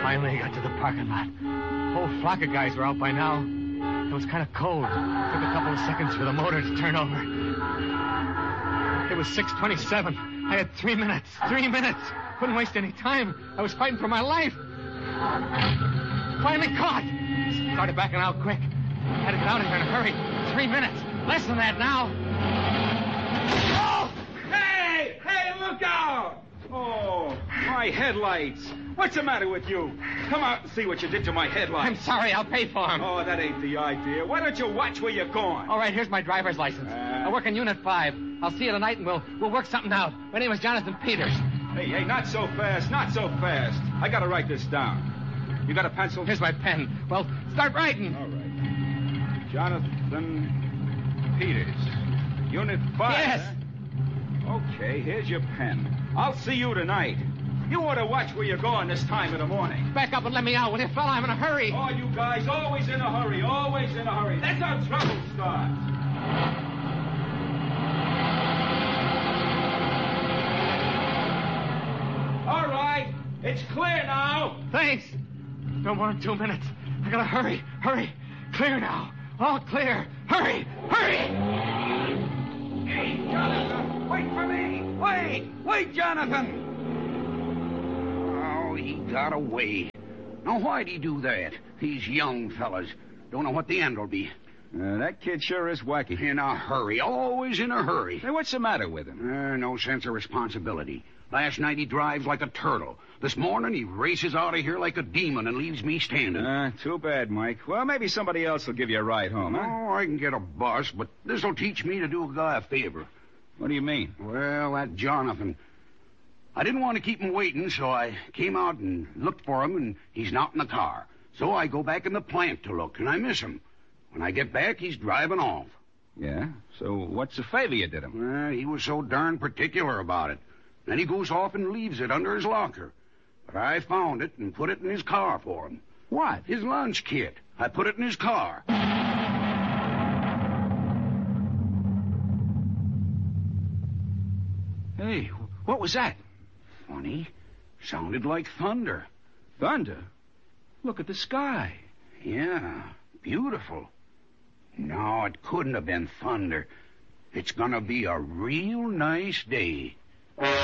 Finally got to the parking lot. A whole flock of guys were out by now. It was kind of cold. Took a couple of seconds for the motor to turn over. It was 6:27. I had 3 minutes. 3 minutes. Couldn't waste any time. I was fighting for my life. Finally caught. Started backing out quick. Had to get out of here in a hurry. 3 minutes. Less than that now. Oh! Hey! Hey, look out! Oh, my headlights. What's the matter with you? Come out and see what you did to my headlights. I'm sorry. I'll pay for them. Oh, that ain't the idea. Why don't you watch where you're going? All right, here's my driver's license. I work in Unit 5. I'll see you tonight, and we'll work something out. My name is Jonathan Peters. Hey, not so fast. Not so fast. I gotta write this down. You got a pencil? Here's my pen. Well, start writing. All right. Jonathan Peters. Unit 5. Yes. Huh? Okay, here's your pen. I'll see you tonight. You ought to watch where you're going this time in the morning. Back up and let me out. Will you, fella? I'm in a hurry. Oh, you guys, always in a hurry. Always in a hurry. That's how trouble starts. All right. It's clear now. Thanks. No more than 2 minutes. I gotta hurry. Hurry. Clear now. All clear. Hurry. Hurry. Hey, Jonathan. Wait for me. Wait, Jonathan. Oh, he got away. Now, why'd he do that? These young fellas don't know what the end will be. That kid sure is wacky. In a hurry. Always in a hurry. Hey, what's the matter with him? No sense of responsibility. Last night he drives like a turtle. This morning he races out of here like a demon and leaves me standing. Too bad, Mike. Well, maybe somebody else will give you a ride home, huh? Oh, I can get a bus, but this'll teach me to do a guy a favor. What do you mean? Well, that Jonathan. I didn't want to keep him waiting, so I came out and looked for him, and he's not in the car. So I go back in the plant to look, and I miss him. When I get back, he's driving off. Yeah? So what's the favor you did him? He was so darn particular about it. Then he goes off and leaves it under his locker. But I found it and put it in his car for him. What? His lunch kit. I put it in his car. Hey, what was that? Funny. Sounded like thunder. Thunder? Look at the sky. Yeah, beautiful. No, it couldn't have been thunder. It's gonna be a real nice day.